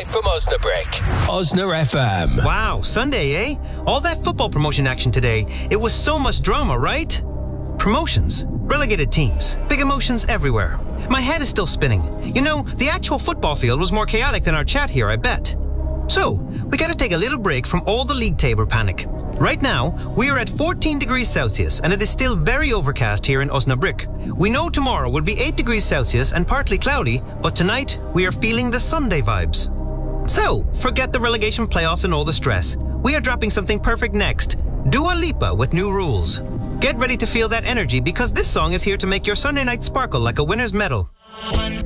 live from Osnabrück. Osna FM. Wow, Sunday, eh? All that football promotion action today. It was so much drama, right? Promotions, relegated teams, big emotions everywhere. My head is still spinning. You know, the actual football field was more chaotic than our chat here, I bet. So, we gotta take a little break from all the league table panic. Right now, we are at 14 degrees Celsius and it is still very overcast here in Osnabrück. We know tomorrow will be 8 degrees Celsius and partly cloudy, but tonight we are feeling the Sunday vibes. So, forget the relegation playoffs and all the stress. We are dropping something perfect next. Dua Lipa with New Rules. Get ready to feel that energy because this song is here to make your Sunday night sparkle like a winner's medal.